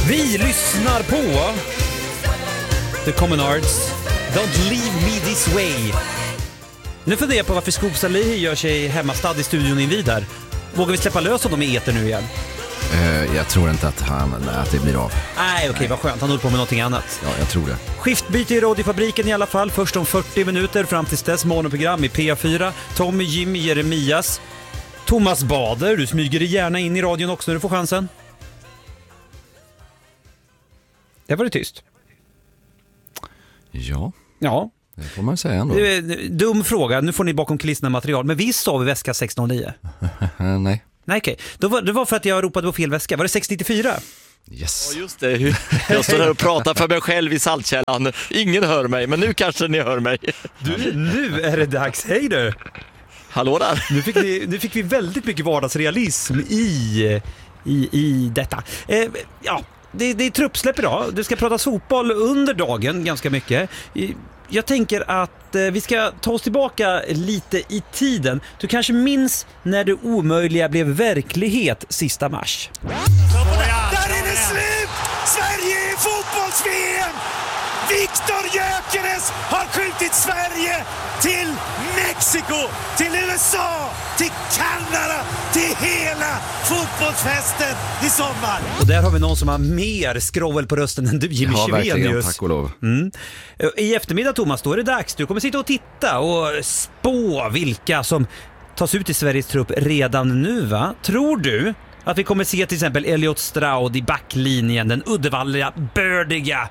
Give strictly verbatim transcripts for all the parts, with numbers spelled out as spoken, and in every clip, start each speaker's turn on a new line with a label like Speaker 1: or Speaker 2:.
Speaker 1: Vi lyssnar på The Common Arts, Don't Leave Me This Way. Nu funderar jag på varför Skoop Salih gör sig hemmastad i studion invid där. Vågar vi släppa lös honom i eter nu igen?
Speaker 2: Uh, jag tror inte att, han, att det blir av.
Speaker 1: Nej, okej, okay, vad skönt. Han håller på med någonting annat.
Speaker 2: Ja, jag tror det.
Speaker 1: Skiftbyte i radiofabriken i alla fall. Först om fyrtio minuter fram till dess morgonprogram i P fyra. Tommy, Jimmy, Jeremias, Thomas Bader. Du smyger dig gärna in i radion också när du får chansen. Det var det tyst.
Speaker 2: Ja.
Speaker 1: Ja.
Speaker 2: Det får man säga ändå.
Speaker 1: Dum fråga, nu får ni bakom kulisserna material. Men visst sa vi väska sex noll nio?
Speaker 2: Nej.
Speaker 1: Nej, okej. Okay. Det var för att jag ropade på fel väska. Var det sex nittiofyra?
Speaker 2: Yes.
Speaker 3: Ja, just det. Jag står här och pratar för mig själv i Saltkällan. Ingen hör mig, men nu kanske ni hör mig.
Speaker 1: Du, nu är det dags. Hej du!
Speaker 3: Hallå där.
Speaker 1: Nu fick, ni, nu fick vi väldigt mycket vardagsrealism i, i, i detta. Eh, ja, det, det är truppsläpp idag. Du ska prata fotboll under dagen ganska mycket. Jag tänker att eh, vi ska ta oss tillbaka lite i tiden. Du kanske minns när det omöjliga blev verklighet sista mars.
Speaker 4: Där är det slut! Sverige är fotbolls-V M! Viktor Gyökeres har skjutit Sverige till Mexiko, till U S A, till Kanada, till hela fotbollsfesten i sommar.
Speaker 1: Och där har vi någon som har mer skrovel på rösten än du, Jimmy
Speaker 2: Ja,
Speaker 1: Chivenius.
Speaker 2: verkligen, tack och lov.
Speaker 1: Mm. I eftermiddag, Thomas, då är det dags. Du kommer sitta och titta och spå vilka som tas ut i Sveriges trupp redan nu, va? Tror du att vi kommer se till exempel Elliot Stroud i backlinjen, den Uddevalla-bördiga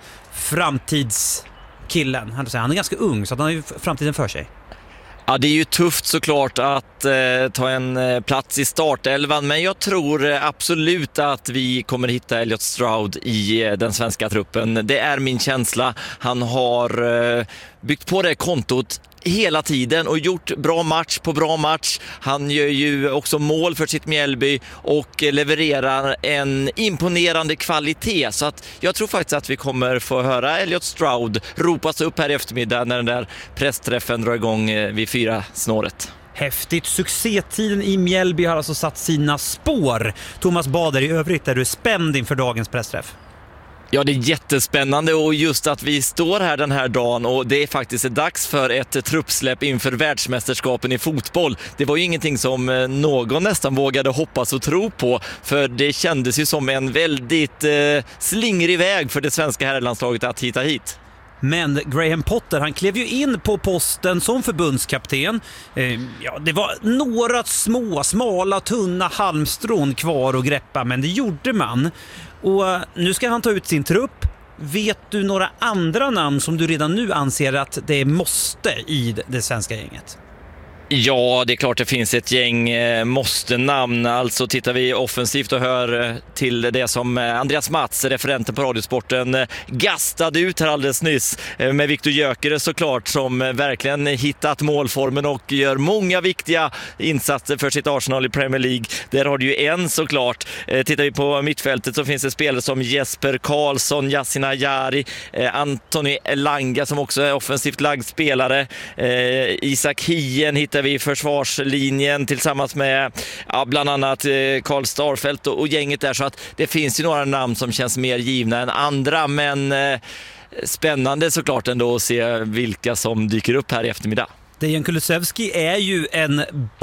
Speaker 1: framtidskillen? Han är ganska ung, så att han har ju framtiden för sig.
Speaker 3: Ja, det är ju tufft såklart att eh, ta en eh, plats i startelvan, men jag tror eh, absolut att vi kommer hitta Elliot Stroud i eh, den svenska truppen. Det är min känsla. Han har eh, byggt på det kontot hela tiden och gjort bra match på bra match. Han gör ju också mål för sitt Mjällby och levererar en imponerande kvalitet. Så att jag tror faktiskt att vi kommer få höra Elliot Stroud ropas upp här i eftermiddag när den där pressträffen drar igång vid fyra snåret.
Speaker 1: Häftigt. Succétiden i Mjällby har alltså satt sina spår. Thomas Bader, i övrigt är du spänd inför dagens pressträff?
Speaker 3: Ja, det är jättespännande, och just att vi står här den här dagen och det är faktiskt dags för ett truppsläpp inför världsmästerskapen i fotboll. Det var ju ingenting som någon nästan vågade hoppas och tro på, för det kändes ju som en väldigt eh, slingrig väg för det svenska herrlandslaget att hitta hit.
Speaker 1: Men Graham Potter, han klev ju in på posten som förbundskapten. Eh, ja, det var några små, smala, tunna halmstrån kvar att greppa, men det gjorde man. Och nu ska han ta ut sin trupp. Vet du några andra namn som du redan nu anser att det måste i det svenska gänget?
Speaker 3: Ja, det är klart det finns ett gäng eh, måste-namn. Alltså tittar vi offensivt och hör eh, till det som eh, Andreas Mats, referenten på Radiosporten, eh, gastade ut här alldeles nyss eh, med Viktor Gyökeres såklart, som eh, verkligen hittat målformen och gör många viktiga insatser för sitt Arsenal i Premier League. Där har du ju en såklart. Eh, tittar vi på mittfältet så finns det spelare som Jesper Karlsson, Yasin Ayari, eh, Anthony Elanga som också är offensivt lagd spelare, eh, Isak Hien hittar vi i försvarslinjen tillsammans med ja, bland annat eh, Karl Starfelt och, och gänget där, så att det finns ju några namn som känns mer givna än andra, men eh, spännande såklart ändå att se vilka som dyker upp här i eftermiddag.
Speaker 1: Dejan Kulusevski är ju en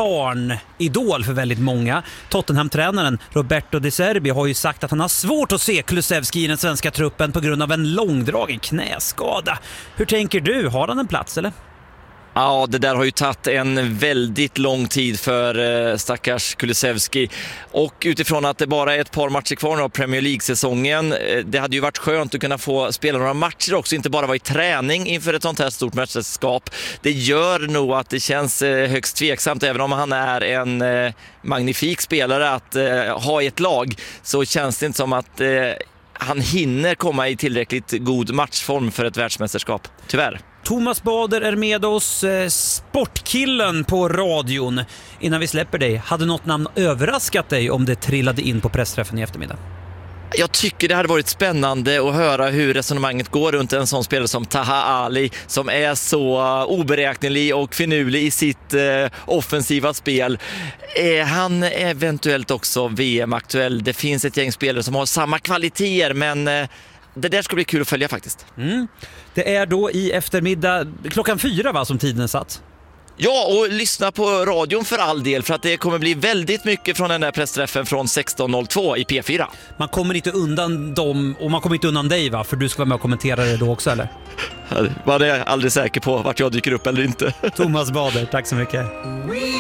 Speaker 1: barnidol för väldigt många. Tottenham-tränaren Roberto De Zerbi har ju sagt att han har svårt att se Kulusevski i den svenska truppen på grund av en långdragen knäskada. Hur tänker du? Har han en plats eller?
Speaker 3: Ja, det där har ju tagit en väldigt lång tid för eh, stackars Kulusevski, och utifrån att det bara är ett par matcher kvar av Premier League-säsongen, eh, det hade ju varit skönt att kunna få spela några matcher också, inte bara vara i träning inför ett sånt här stort mästerskap. Det gör nog att det känns eh, högst tveksamt, även om han är en eh, magnifik spelare att eh, ha i ett lag, så känns det inte som att eh, han hinner komma i tillräckligt god matchform för ett världsmästerskap, tyvärr.
Speaker 1: Thomas Bader är med oss, eh, sportkillen på radion. Innan vi släpper dig, hade något namn överraskat dig om det trillade in på pressträffen i eftermiddag?
Speaker 3: Jag tycker det hade varit spännande att höra hur resonemanget går runt en sån spelare som Taha Ali, som är så oberäknelig och finurlig i sitt eh, offensiva spel. Är han eventuellt också V M-aktuell? Det finns ett gäng spelare som har samma kvaliteter, men eh, det där ska bli kul att följa faktiskt.
Speaker 1: Mm. Det är då i eftermiddag klockan fyra, va, som tiden är satt?
Speaker 3: Ja, och lyssna på radion för all del, för att det kommer bli väldigt mycket från den där pressträffen från sexton noll två i P fyra.
Speaker 1: Man kommer inte undan dem, och man kommer inte undan dig, va? För du ska vara med och kommentera det då också, eller?
Speaker 3: Man är aldrig säker på vart jag dyker upp eller inte.
Speaker 1: Thomas Bader, tack så mycket.